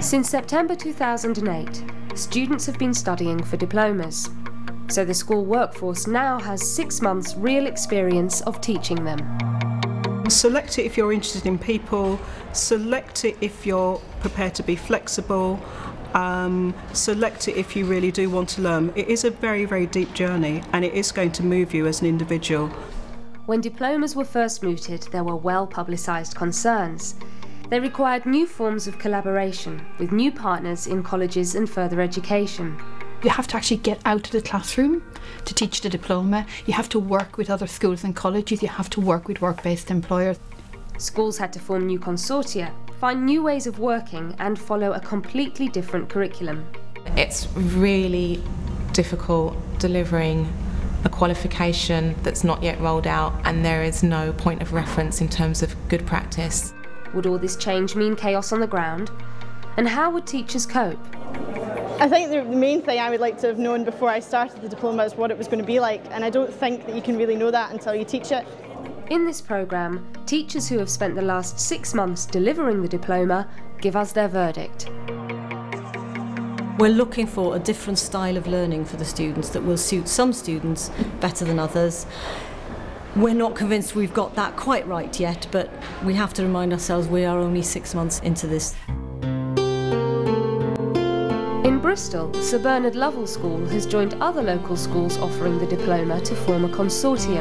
Since September 2008, students have been studying for diplomas. So the school workforce now has 6 months real experience of teaching them. Select it if you're interested in people, select it if you're prepared to be flexible, select it if you really do want to learn. It is a very, very deep journey and it is going to move you as an individual. When diplomas were first mooted, there were well-publicised concerns. They required new forms of collaboration with new partners in colleges and further education. You have to actually get out of the classroom to teach the diploma. You have to work with other schools and colleges. You have to work with work-based employers. Schools had to form new consortia, find new ways of working and follow a completely different curriculum. It's really difficult delivering a qualification that's not yet rolled out and there is no point of reference in terms of good practice. Would all this change mean chaos on the ground? And how would teachers cope? I think the main thing I would like to have known before I started the diploma is what it was going to be like, and I don't think that you can really know that until you teach it. In this programme, teachers who have spent the last 6 months delivering the diploma give us their verdict. We're looking for a different style of learning for the students that will suit some students better than others. We're not convinced we've got that quite right yet, but we have to remind ourselves we are only 6 months into this. In Bristol, Sir Bernard Lovell School has joined other local schools offering the diploma to form a consortium.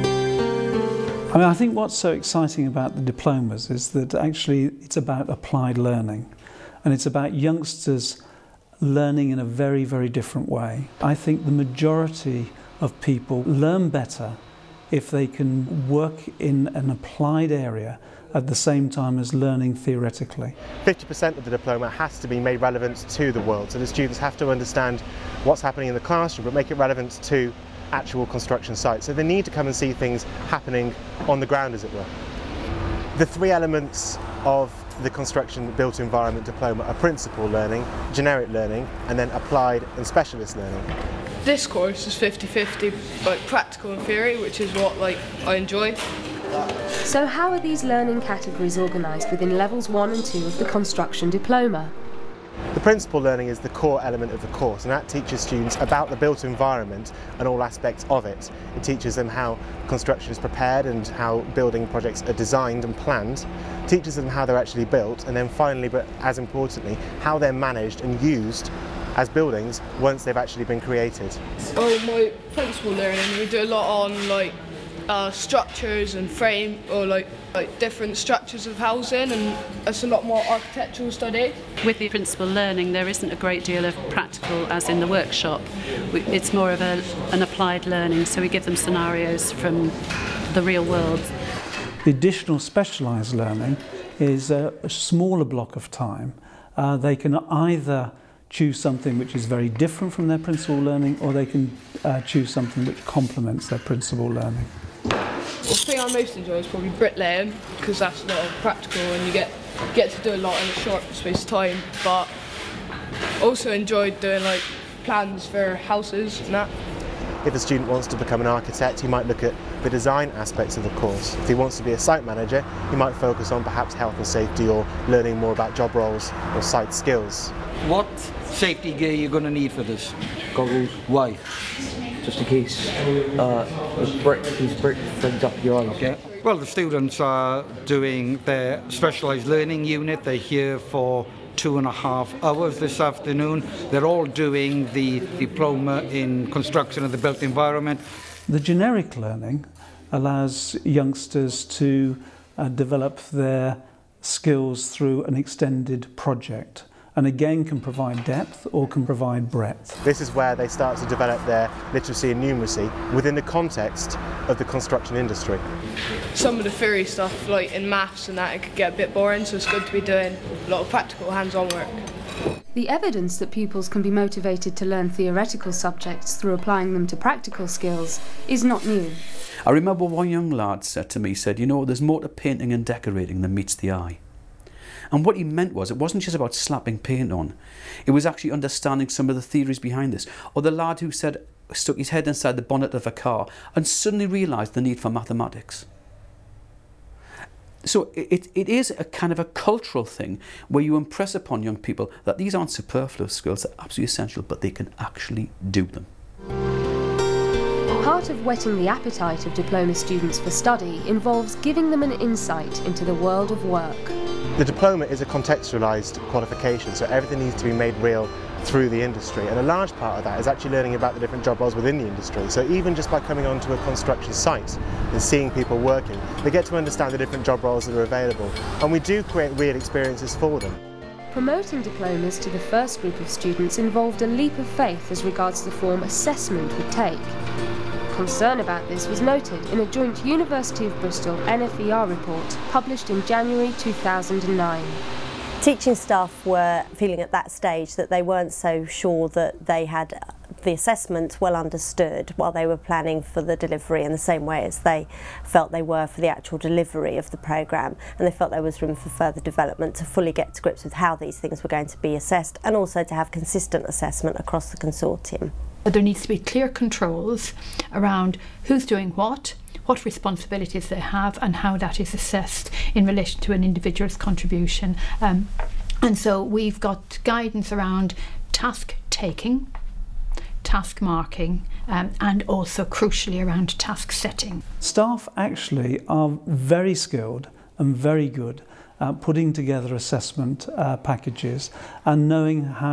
I think what's so exciting about the diplomas is that actually it's about applied learning and it's about youngsters learning in a very, very different way. I think the majority of people learn better if they can work in an applied area at the same time as learning theoretically. 50% of the diploma has to be made relevant to the world, so the students have to understand what's happening in the classroom but make it relevant to actual construction sites. So they need to come and see things happening on the ground, as it were. The 3 elements of the construction built environment diploma are principal learning, generic learning and then applied and specialist learning. This course is 50-50, like practical and theory, which is what I enjoy. So how are these learning categories organised within levels 1 and 2 of the construction diploma? The principal learning is the core element of the course, and that teaches students about the built environment and all aspects of it. It teaches them how construction is prepared and how building projects are designed and planned, teaches them how they're actually built, and then finally, but as importantly, how they're managed and used as buildings once they've actually been created. Oh, my principal learning, we do a lot on structures and frame, or like different structures of housing, and it's a lot more architectural study. With the principal learning there isn't a great deal of practical as in the workshop. It's more of an applied learning, so we give them scenarios from the real world. The additional specialised learning is a smaller block of time. They can either choose something which is very different from their principal learning, or they can choose something which complements their principal learning. The thing I most enjoy is probably bricklaying, because that's a lot of practical and you get to do a lot in a short space of time, but also enjoyed doing plans for houses and that. If a student wants to become an architect, he might look at the design aspects of the course. If he wants to be a site manager, he might focus on perhaps health and safety or learning more about job roles or site skills. What safety gear are you going to need for this? Goggles. Why? Just in case these brick things up your eyes. Okay. Well, the students are doing their specialised learning unit. They're here for 2.5 hours this afternoon. They're all doing the diploma in construction of the built environment. The generic learning allows youngsters to develop their skills through an extended project, and again can provide depth or can provide breadth. This is where they start to develop their literacy and numeracy within the context of the construction industry. Some of the theory stuff, like in maths and that, it could get a bit boring, so it's good to be doing a lot of practical hands-on work. The evidence that pupils can be motivated to learn theoretical subjects through applying them to practical skills is not new. I remember one young lad said to me, you know, there's more to painting and decorating than meets the eye. And what he meant was, it wasn't just about slapping paint on, it was actually understanding some of the theories behind this. Or the lad who stuck his head inside the bonnet of a car and suddenly realised the need for mathematics. So it is a kind of a cultural thing where you impress upon young people that these aren't superfluous skills, they're absolutely essential, but they can actually do them. Part of whetting the appetite of diploma students for study involves giving them an insight into the world of work. The diploma is a contextualised qualification, so everything needs to be made real through the industry, and a large part of that is actually learning about the different job roles within the industry. So even just by coming onto a construction site and seeing people working, they get to understand the different job roles that are available, and we do create real experiences for them. Promoting diplomas to the first group of students involved a leap of faith as regards the form assessment would take. Concern about this was noted in a joint University of Bristol NFER report published in January 2009. Teaching staff were feeling at that stage that they weren't so sure that they had the assessment well understood while they were planning for the delivery in the same way as they felt they were for the actual delivery of the programme, and they felt there was room for further development to fully get to grips with how these things were going to be assessed and also to have consistent assessment across the consortium. There needs to be clear controls around who's doing what responsibilities they have and how that is assessed in relation to an individual's contribution. And so we've got guidance around task taking, task marking, and also crucially around task setting. Staff actually are very skilled and very good at putting together assessment packages and knowing how